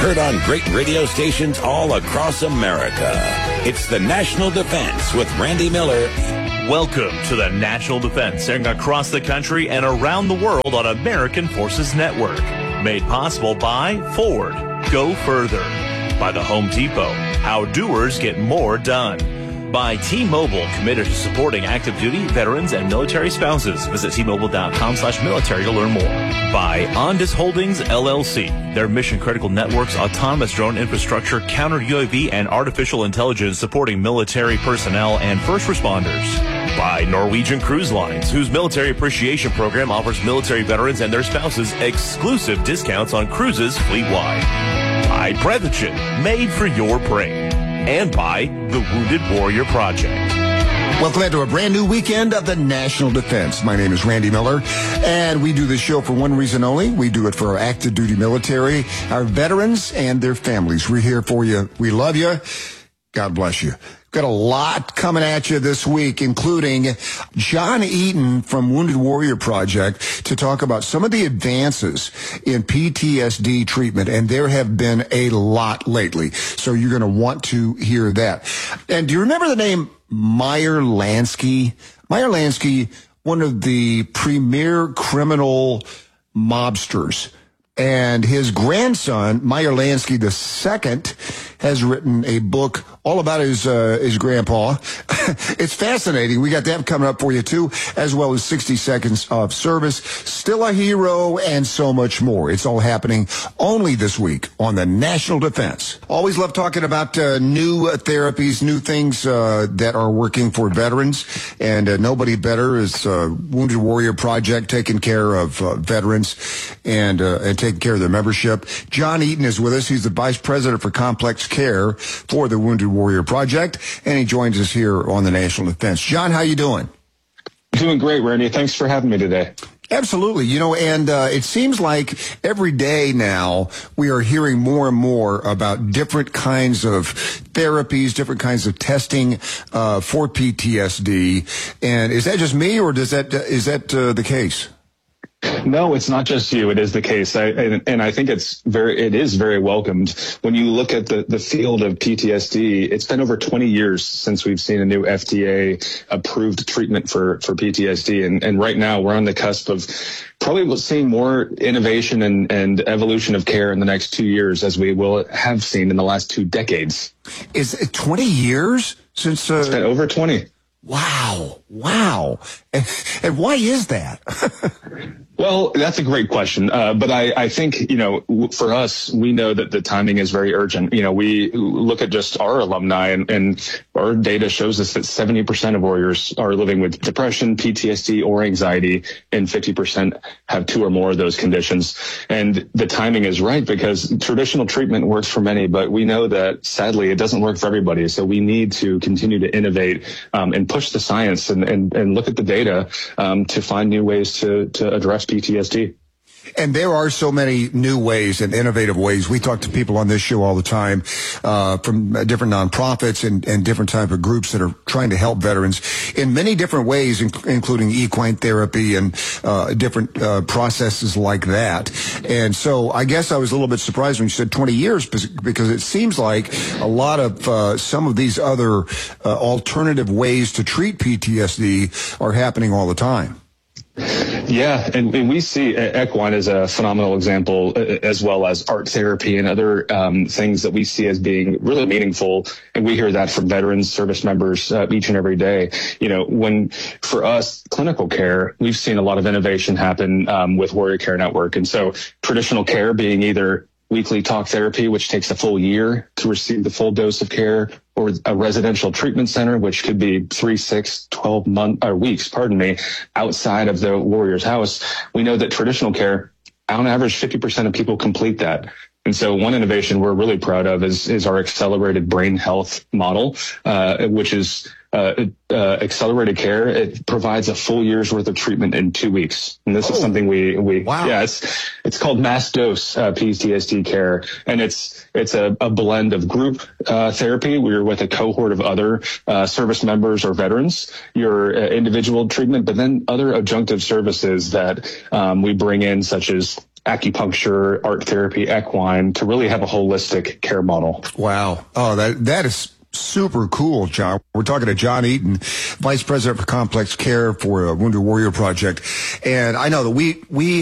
Heard on great radio stations all across America. It's the National Defense with Randy Miller. Welcome to the National Defense, airing across the country and around the world on American Forces Network. Made possible by Ford, Go Further. By the Home Depot, how doers get more done. By T-Mobile, committed to supporting active duty, veterans, and military spouses. Visit T-Mobile.com/military to learn more. By Ondas Holdings, LLC. Their mission-critical networks, autonomous drone infrastructure, counter-UAV, and artificial intelligence supporting military personnel and first responders. By Norwegian Cruise Lines, whose military appreciation program offers military veterans and their spouses exclusive discounts on cruises fleet-wide. By Prevention, made for your brain. And by the Wounded Warrior Project. Welcome back to a brand new weekend of the National Defense. My name is Randy Miller, and we do this show for one reason only. We do it for our active duty military, our veterans, and their families. We're here for you. We love you. God bless you. Got a lot coming at you this week, including John Eaton from Wounded Warrior Project to talk about some of the advances in PTSD treatment, and there have been a lot lately. So you're going to want to hear that. And do you remember the name Meyer Lansky? Meyer Lansky, one of the premier criminal mobsters. And his grandson, Meyer Lansky II, has written a book all about his grandpa. It's fascinating. We got that coming up for you, too, as well as 60 Seconds of Service, Still a Hero, and so much more. It's all happening only this week on the National Defense. Always love talking about new therapies, new things that are working for veterans, and nobody better is Wounded Warrior Project taking care of veterans and taking care of their membership. John Eaton is with us. He's the Vice President for Complex Care for the Wounded Warrior Project, and he joins us here on the National Defense. John, how you doing? Doing great, Randy. Thanks for having me today. Absolutely. You know, and it seems like every day now we are hearing more and more about different kinds of therapies, different kinds of testing for PTSD. And is that just me, or is that the case? No, it's not just you. It is the case. And I think it is very welcomed. When you look at the field of PTSD, it's been over 20 years since we've seen a new FDA approved treatment for PTSD. And right now we're on the cusp of probably seeing more innovation and evolution of care in the next 2 years, as we will have seen in the last 2 decades. Is it 20 years since? It's been over 20. Wow. And why is that? Well, that's a great question. But I think, for us, we know that the timing is very urgent. We look at just our alumni and our data shows us that 70% of warriors are living with depression, PTSD, or anxiety, and 50% have 2 or more of those conditions. And the timing is right because traditional treatment works for many, but we know that sadly it doesn't work for everybody. So we need to continue to innovate and push the science and look at the data to find new ways to address PTSD. And there are so many new ways and innovative ways. We talk to people on this show all the time from different nonprofits and different type of groups that are trying to help veterans in many different ways, including equine therapy and different processes like that. And so I guess I was a little bit surprised when you said 20 years because it seems like a lot of some of these other alternative ways to treat PTSD are happening all the time. Yeah, and we see equine as a phenomenal example, as well as art therapy and other things that we see as being really meaningful. And we hear that from veterans, service members each and every day. When for us, clinical care, we've seen a lot of innovation happen with Warrior Care Network. And so traditional care being either weekly talk therapy, which takes a full year to receive the full dose of care, or a residential treatment center, which could be 3, 6, 12 weeks, outside of the warrior's house. We know that traditional care, on average, 50% of people complete that. And so one innovation we're really proud of is our accelerated brain health model, which is accelerated care. It provides a full year's worth of treatment in 2 weeks. And this is something wow. Yeah, it's called mass dose PTSD care. And it's a blend of group therapy where you're with a cohort of other service members or veterans, your individual treatment, but then other adjunctive services that we bring in, such as acupuncture, art therapy, equine, to really have a holistic care model. Wow. Oh, that is super cool, John. We're talking to John Eaton, Vice President for Complex Care for Wounded Warrior Project. And I know that we